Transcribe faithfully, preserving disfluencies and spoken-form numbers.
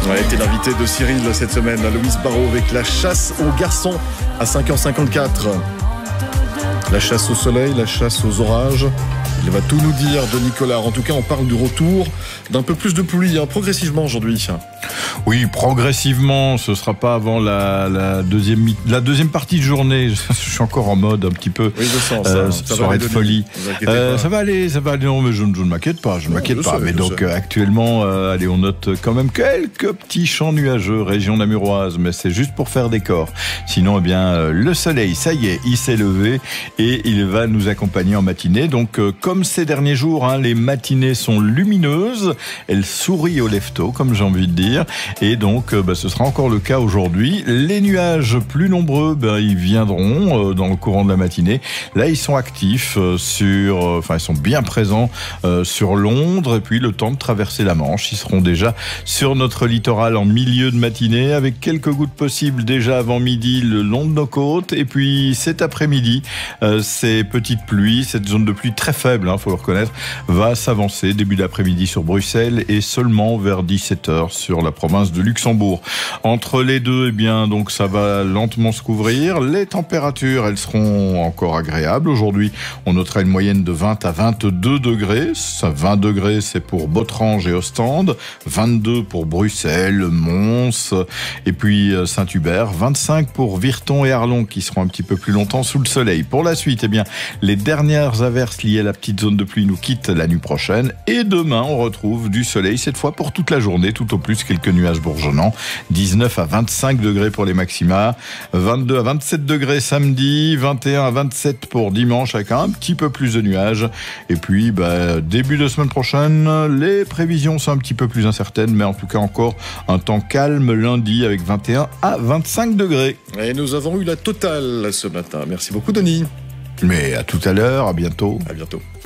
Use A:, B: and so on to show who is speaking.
A: Ouais, était l'invité de Cyril cette semaine, Louise Barraud, avec la chasse aux garçons à cinq heures cinquante-quatre. La chasse au soleil, la chasse aux orages. Il va tout nous dire de Nicolas. En tout cas, on parle du retour d'un peu plus de pluie, hein, progressivement aujourd'hui.
B: Oui, progressivement, ce sera pas avant la, la, deuxième, la deuxième partie de journée. Je, je suis encore en mode un petit peu
A: oui, je sens
B: euh,
A: ça. Ça
B: soirée de folie. Euh, ça va aller, ça va aller. Non, mais je, je ne m'inquiète pas, je ne m'inquiète pas.
A: Sais,
B: mais donc sais. actuellement, euh, allez, on note quand même quelques petits champs nuageux, région namuroise, mais c'est juste pour faire décor. Sinon, eh bien, euh, le soleil, ça y est, il s'est levé et il va nous accompagner en matinée. Donc, euh, comme ces derniers jours, hein, les matinées sont lumineuses, elles sourient au lève-tôt, comme j'ai envie de dire. Et donc, bah, ce sera encore le cas aujourd'hui. Les nuages plus nombreux, bah, ils viendront euh, dans le courant de la matinée. Là, ils sont actifs euh, sur, euh, enfin, ils sont bien présents euh, sur Londres. Et puis, le temps de traverser la Manche, ils seront déjà sur notre littoral en milieu de matinée, avec quelques gouttes possibles déjà avant midi le long de nos côtes. Et puis, cet après-midi, euh, ces petites pluies, cette zone de pluie très faible, hein, faut le reconnaître, va s'avancer début d'après-midi sur Bruxelles et seulement vers dix-sept heures sur la province de Luxembourg. Entre les deux, eh bien, donc ça va lentement se couvrir. Les températures, elles seront encore agréables. Aujourd'hui, on notera une moyenne de vingt à vingt-deux degrés. Ça, vingt degrés, c'est pour Botrange et Ostende. vingt-deux pour Bruxelles, Mons et puis Saint-Hubert. vingt-cinq pour Virton et Arlon qui seront un petit peu plus longtemps sous le soleil. Pour la suite, eh bien, les dernières averses liées à la petite zone de pluie nous quittent la nuit prochaine. Et demain, on retrouve du soleil, cette fois pour toute la journée, tout au plus quelques nuages bourgeonnants. dix-neuf à vingt-cinq degrés pour les maxima, vingt-deux à vingt-sept degrés samedi, vingt et un à vingt-sept pour dimanche avec un petit peu plus de nuages. Et puis, bah, début de semaine prochaine, les prévisions sont un petit peu plus incertaines, mais en tout cas encore un temps calme lundi avec vingt et un à vingt-cinq degrés.
A: Et nous avons eu la totale ce matin. Merci beaucoup, Denis.
B: Mais à tout à l'heure, à bientôt.
A: À bientôt.